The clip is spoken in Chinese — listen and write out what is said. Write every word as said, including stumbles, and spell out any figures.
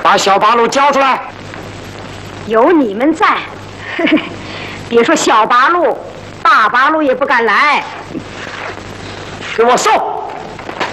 把小八路交出来。 有你们在，呵呵，别说小八路，大八路也不敢来。 给我送。